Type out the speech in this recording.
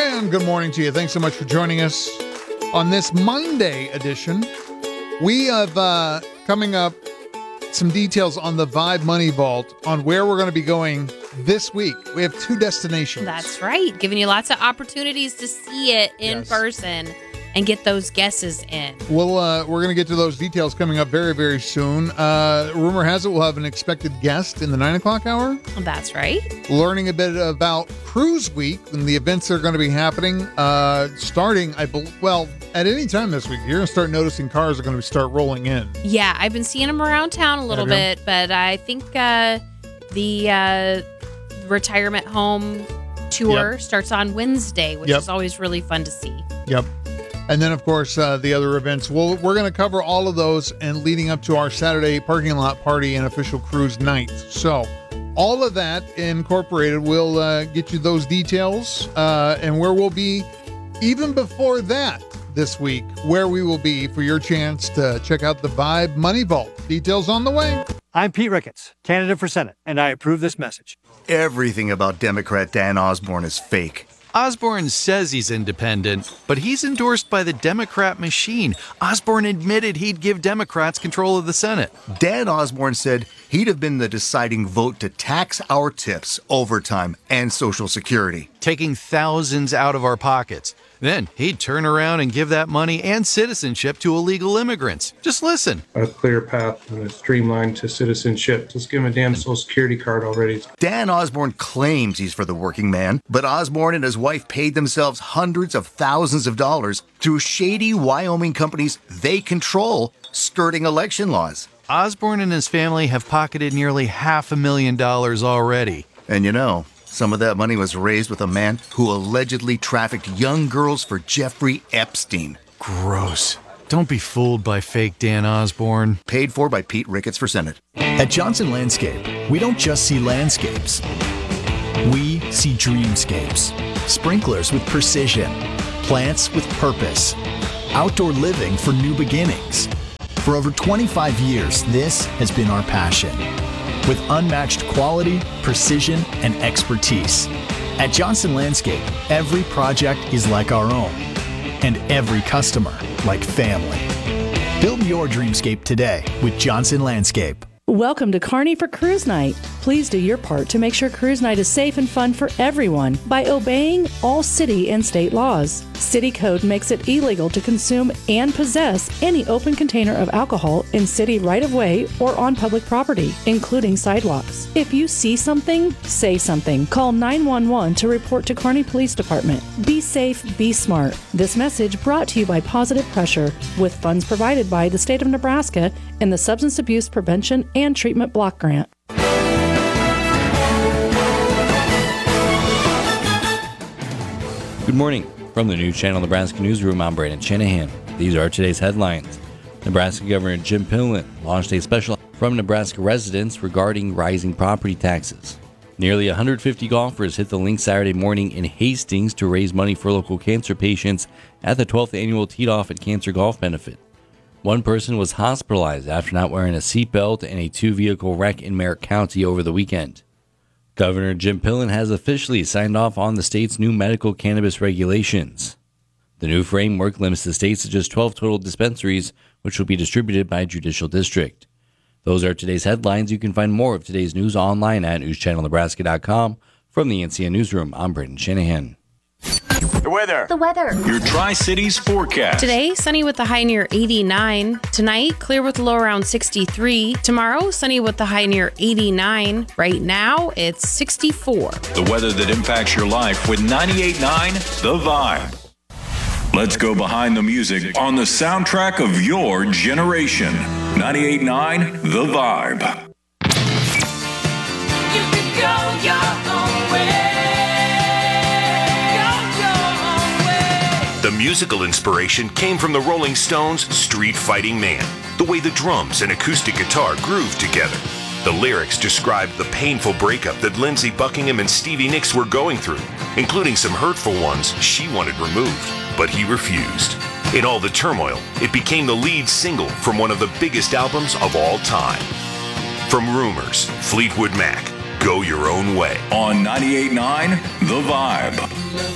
And good morning to you. Thanks so much for joining us on this Monday edition. We have coming up some details on the Vibe Money Vault on where we're going to be going this week. We have 2 destinations. That's right. Giving you lots of opportunities to see it in person and get those guesses in. We're going to get to those details coming up very, very soon. Rumor has it we'll have an expected guest in the 9 o'clock hour. That's right. Learning a bit about Cruise Week and the events that are going to be happening starting, at any time this week. You're going to start noticing cars are going to start rolling in. Yeah, I've been seeing them around town a little bit, but I think the retirement home tour starts on Wednesday, which is always really fun to see. Yep. And then, of course, the other events. We're going to cover all of those and leading up to our Saturday parking lot party and official cruise night. So all of that incorporated, we'll get you those details and where we'll be even before that this week, where we will be for your chance to check out the Vibe Money Vault. Details on the way. I'm Pete Ricketts, candidate for Senate, and I approve this message. Everything about Democrat Dan Osborne is fake. Osborne says he's independent, but he's endorsed by the Democrat machine. Osborne admitted he'd give Democrats control of the Senate. Dan Osborne said he'd have been the deciding vote to tax our tips, overtime, and Social Security. Taking thousands out of our pockets. Then he'd turn around and give that money and citizenship to illegal immigrants. Just listen. A clear path and a streamline to citizenship. Just give him a damn Social Security card already. Dan Osborne claims he's for the working man, but Osborne and his wife paid themselves hundreds of thousands of dollars through shady Wyoming companies they control, skirting election laws. Osborne and his family have pocketed nearly $500,000 already. And you know, some of that money was raised with a man who allegedly trafficked young girls for Jeffrey Epstein. Gross. Don't be fooled by fake Dan Osborne. Paid for by Pete Ricketts for Senate. At Johnson Landscape, we don't just see landscapes. We see dreamscapes. Sprinklers with precision. Plants with purpose. Outdoor living for new beginnings. For over 25 years, this has been our passion. With unmatched quality, precision, and expertise. At Johnson Landscape, every project is like our own, and every customer like family. Build your dreamscape today with Johnson Landscape. Welcome to Kearney for Cruise Night. Please do your part to make sure Cruise Night is safe and fun for everyone by obeying all city and state laws. City code makes it illegal to consume and possess any open container of alcohol in city right-of-way or on public property, including sidewalks. If you see something, say something. Call 911 to report to Kearney Police Department. Be safe, be smart. This message brought to you by Positive Pressure, with funds provided by the state of Nebraska and the Substance Abuse Prevention and Treatment Block Grant. Good morning. From the News Channel Nebraska Newsroom, I'm Brandon Shanahan. These are today's headlines. Nebraska Governor Jim Pillen launched a special from Nebraska residents regarding rising property taxes. Nearly 150 golfers hit the link Saturday morning in Hastings to raise money for local cancer patients at the 12th annual Teed Off at Cancer Golf Benefit. One person was hospitalized after not wearing a seatbelt in a 2-vehicle wreck in Merritt County over the weekend. Governor Jim Pillen has officially signed off on the state's new medical cannabis regulations. The new framework limits the states to just 12 total dispensaries, which will be distributed by judicial district. Those are today's headlines. You can find more of today's news online at newschannelnebraska.com. From the NCN Newsroom, I'm Brandon Shanahan. The weather. Your Tri-Cities forecast. Today, sunny with the high near 89. Tonight, clear with the low around 63. Tomorrow, sunny with the high near 89. Right now, it's 64. The weather that impacts your life with 98.9 The Vibe. Let's go behind the music on the soundtrack of your generation. 98.9 The Vibe. You can go your own way. The musical inspiration came from the Rolling Stones' Street Fighting Man, the way the drums and acoustic guitar grooved together. The lyrics described the painful breakup that Lindsey Buckingham and Stevie Nicks were going through, including some hurtful ones she wanted removed, but he refused. In all the turmoil, it became the lead single from one of the biggest albums of all time. From Rumors, Fleetwood Mac, Go Your Own Way. On 98.9 The Vibe.